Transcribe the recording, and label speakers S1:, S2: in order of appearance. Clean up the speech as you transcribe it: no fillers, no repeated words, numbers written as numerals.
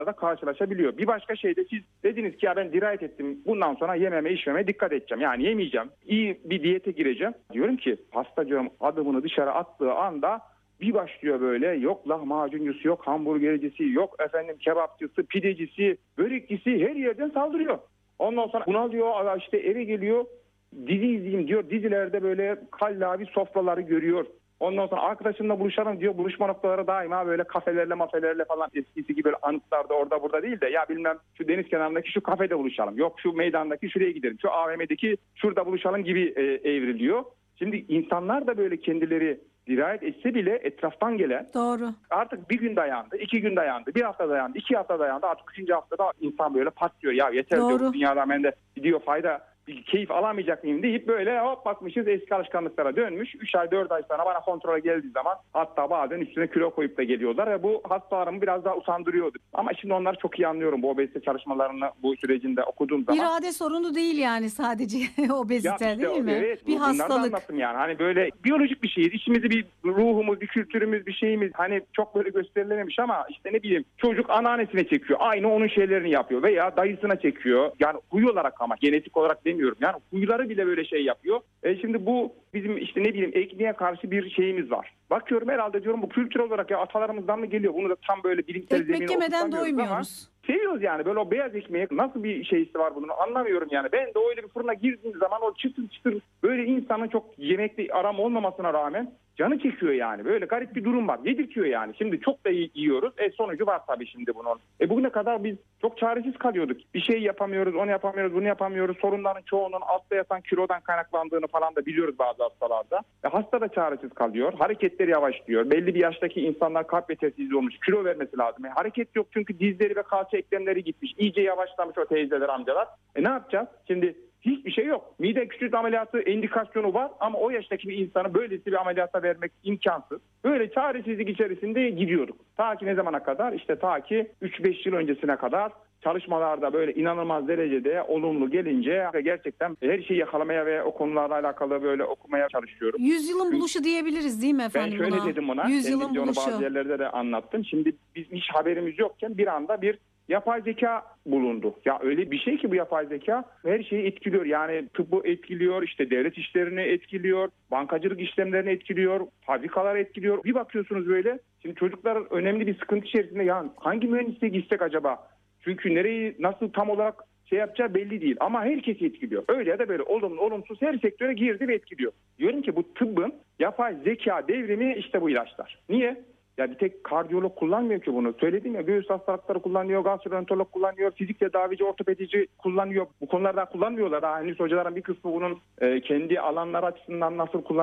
S1: da karşılaşabiliyor. Bir başka şey de siz dediniz ki ya ben dirayet ettim. Bundan sonra yememe içmeme dikkat edeceğim. Yani yemeyeceğim. İyi bir diyete gireceğim. Diyorum ki hasta diyorum adımını dışarı attığı anda bir başlıyor böyle yok lahmacuncusu, yok hamburgercisi, yok efendim kebapçısı, pidecisi, börekçisi her yerden saldırıyor. Ondan sonra bunalıyor, işte eve geliyor, dizi izleyeyim diyor. Dizilerde böyle kallavi sofraları görüyor. Ondan sonra arkadaşımla buluşalım diyor. Buluşma noktaları daima böyle kafelerle mafelerle falan eskisi gibi böyle anıtlarda orada burada değil de ya bilmem şu deniz kenarındaki şu kafede buluşalım. Yok şu meydandaki şuraya gidelim. Şu AVM'deki şurada buluşalım gibi evriliyor. Şimdi insanlar da böyle kendileri dirayet etse bile etraftan gelen
S2: Doğru.
S1: artık bir gün dayandı, 2 gün dayandı, bir hafta dayandı, 2 hafta dayandı. Artık 3. haftada insan böyle patlıyor. Ya yeter
S2: Doğru.
S1: diyor bu dünyadan ben de gidiyor fayda bir keyif alamayacak mıyım deyip böyle hop bakmışız eski alışkanlıklara dönmüş. 3 ay 4 ay sonra bana kontrole geldiği zaman hatta bazen üstüne kilo koyup da geliyorlar ve bu hastalarımı biraz daha usandırıyordu. Ama şimdi onları çok iyi anlıyorum bu obezite çalışmalarını bu sürecinde okuduğum zaman.
S2: İrade sorunu değil yani sadece obezite
S1: Ya işte
S2: değil mi?
S1: evet,
S2: Bir
S1: bunları da
S2: hastalık.
S1: anlattım yani. Hani böyle biyolojik bir şeyiz. İçimizde bir ruhumuz, bir kültürümüz, bir şeyimiz. Hani çok böyle gösterilememiş ama işte ne bileyim çocuk anneannesine çekiyor. Aynı onun şeylerini yapıyor veya dayısına çekiyor. Yani huy olarak ama genetik olarak demiyorum. Yani huyları bile böyle şey yapıyor. Şimdi bu bizim işte ne bileyim ekmeğe karşı bir şeyimiz var. Bakıyorum herhalde diyorum bu kültür olarak ya atalarımızdan mı geliyor? Bunu da tam böyle bilimsel
S2: Ekmek
S1: zemine
S2: yemeden
S1: oturtamıyoruz ama
S2: doymuyoruz.
S1: seviyoruz yani böyle o beyaz ekmeğe nasıl bir şeysi var bunun anlamıyorum yani. Ben de öyle bir fırına girdiğim zaman o çıtır çıtır böyle insanın çok yemekle aram olmamasına rağmen canı çekiyor yani. Böyle garip bir durum var. Yedirtiyor yani. Şimdi çok da yiyoruz. Sonucu var tabii şimdi bunun. Bugüne kadar biz çok çaresiz kalıyorduk. Bir şey yapamıyoruz, onu yapamıyoruz, bunu yapamıyoruz. Sorunların çoğunun altta yatan kilodan kaynaklandığını falan da biliyoruz bazı hastalarda. Hasta da çaresiz kalıyor. Hareketleri yavaşlıyor. Belli bir yaştaki insanlar kalp yetersizliği olmuş. Kilo vermesi lazım. Hareket yok çünkü dizleri ve kalça eklemleri gitmiş. İyice yavaşlamış o teyzeler, amcalar. Ne yapacağız? Şimdi hiçbir şey yok. Mide küçültme ameliyatı indikasyonu var ama o yaştaki bir insanı böylesi bir ameliyata vermek imkansız. Böyle çaresizlik içerisinde gidiyorduk. Ta ki ne zamana kadar? İşte ta ki 3-5 yıl öncesine kadar çalışmalarda böyle inanılmaz derecede olumlu gelince gerçekten her şeyi yakalamaya ve o konularla alakalı böyle okumaya çalışıyorum.
S2: Yüzyılın buluşu diyebiliriz değil mi efendim
S1: Ben şöyle
S2: buna?
S1: dedim ona.
S2: Yüzyılın
S1: Kendimce onu
S2: buluşu.
S1: bazı yerlerde de anlattım. Şimdi biz hiç haberimiz yokken bir anda bir yapay zeka bulundu. Ya öyle bir şey ki bu yapay zeka her şeyi etkiliyor. Yani tıbbı etkiliyor, işte devlet işlerini etkiliyor, bankacılık işlemlerini etkiliyor, fabrikaları etkiliyor. Bir bakıyorsunuz böyle. Şimdi çocuklar önemli bir sıkıntı içerisinde. Ya hangi mühendisliğe gitsek acaba? Çünkü nereyi nasıl tam olarak şey yapacağı belli değil. Ama herkesi etkiliyor. Öyle ya da böyle olumlu olumsuz her sektöre girdi ve etkiliyor. Diyorum ki bu tıbbın yapay zeka devrimi işte bu ilaçlar. Niye? Ya bir tek kardiyolog kullanmıyor ki bunu. Söyledim ya göğüs hastalıkları kullanıyor, gastroenterolog kullanıyor, fizik tedavici, ortopedici kullanıyor. Bu konularda kullanmıyorlar. Daha henüz hocaların bir kısmı bunun kendi alanları açısından nasıl kullanıyor